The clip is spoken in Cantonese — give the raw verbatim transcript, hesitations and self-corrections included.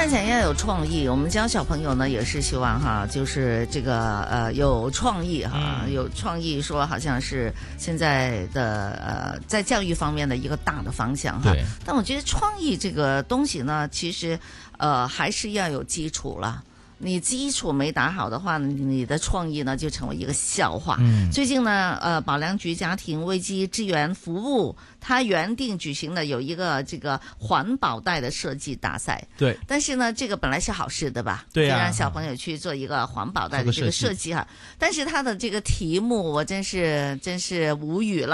然想要有創意，我們教小朋友呢也是希望哈，就是這個呃有創意哈，有創意說好像是現在的呃在教育方面的一個大的方向哈。但我覺得創意這個東西呢，其實呃還是要有基礎啦。你基礎沒打好的話，你的創意呢就成為一個笑話。嗯、最近呢，呃，保良局家庭危機支援服務，它原定舉行的有一個這個環保袋的設計大賽。對。但是呢，這個本來是好事，對吧？對啊。就讓小朋友去做一個環保袋的這個設計哈。但是它的這個題目，我真是真是無語了。